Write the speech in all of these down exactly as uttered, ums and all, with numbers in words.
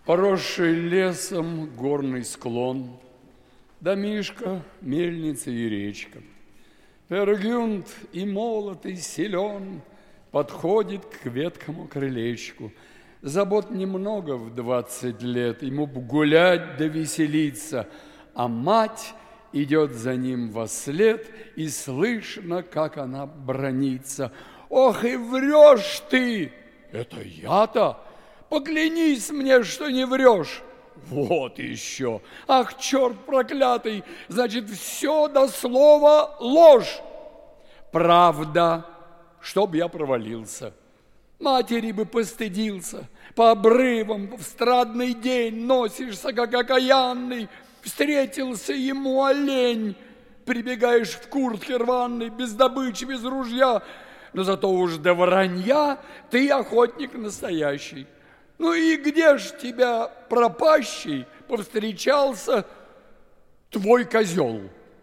Поросший лесом горный склон, домишко, мельница и речка. Пергюнд и молод, и силен, подходит к веткому крылечку. Забот немного в двадцать лет, ему б гулять да веселиться, а мать идет за ним вослед, и слышно, как она бранится. «Ох, и врешь ты!» «Это я-то? Поклянись мне, что не врешь!» «Вот еще! Ах, черт проклятый! Значит, все до слова ложь!» «Правда, чтоб я провалился. Матери бы постыдился. По обрывам в страдный день носишься, как окаянный. Встретился ему олень. Прибегаешь в куртке рваной, без добычи, без ружья. Но зато уж до вранья ты охотник настоящий. Ну и где ж тебя, пропащий, повстречался твой козел?»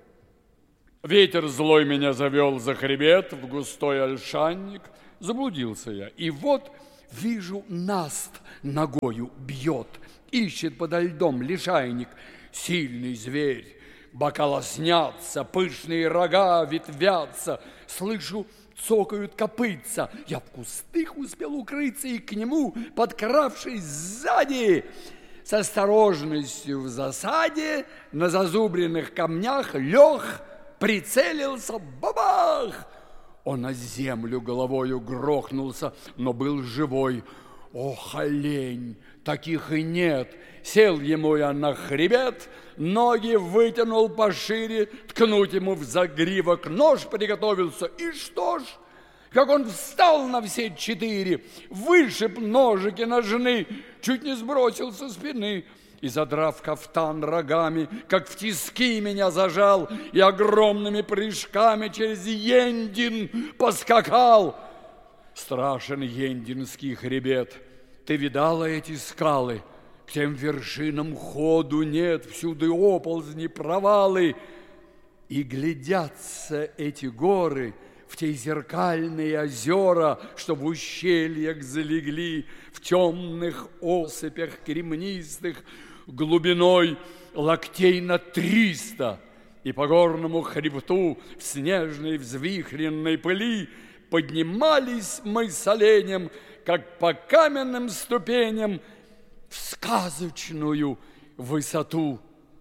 Ветер злой меня завел за хребет в густой ольшанник. Заблудился я, и вот вижу, наст ногою бьет, ищет подо льдом лишайник. Сильный зверь, бока лоснятся, пышные рога ветвятся. Слышу, цокают копытца. Я в кустах успел укрыться, и к нему, подкравшись сзади, с осторожностью в засаде, на зазубренных камнях лег, прицелился, бабах! Он на землю головою грохнулся, но был живой. Ох, олень, таких и нет. Сел ему я на хребет, ноги вытянул пошире, ткнуть ему в загривок нож приготовился. И что ж, как он встал на все четыре, вышиб ножики ножны, чуть не сбросил со спины. И, задрав кафтан рогами, как в тиски меня зажал, и огромными прыжками через Ендин поскакал. Страшен Ендинский хребет. Ты видала эти скалы? К тем вершинам ходу нет, всюду оползни, провалы. И глядятся эти горы в те зеркальные озера, что в ущельях залегли, в темных осыпях кремнистых, глубиной локтей на триста, и по горному хребту в снежной взвихренной пыли поднимались мы с оленем, как по каменным ступеням, в сказочную высоту.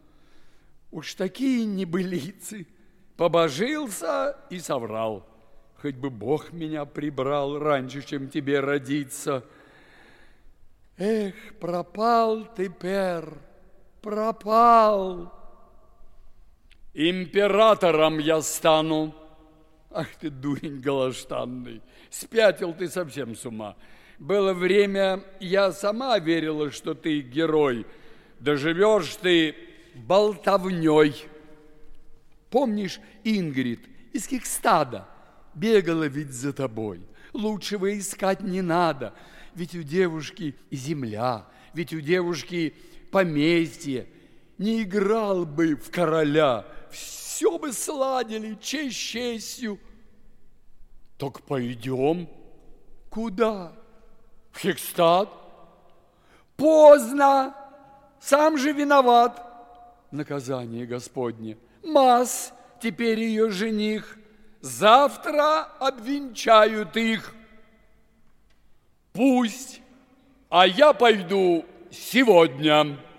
Уж такие небылицы, побожился и соврал. Хоть бы Бог меня прибрал раньше, чем тебе родиться. Эх, пропал ты, Пер, пропал. Императором я стану. Ах ты, дурень голоштанный, спятил ты совсем с ума. Было время, я сама верила, что ты герой. Доживешь ты болтовней. Помнишь, Ингрид из Кикстада бегала ведь за тобой. Лучшего искать не надо. Ведь у девушки земля, ведь у девушки поместье. Не играл бы в короля, все бы сладили, честь честью. Так пойдем. Куда? В Хикстад? Поздно, сам же виноват. Наказание Господне. Мас, теперь ее жених. Завтра обвенчают их. Пусть, а я пойду сегодня.